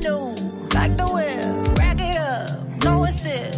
new, like the whip, rack it up, no assist.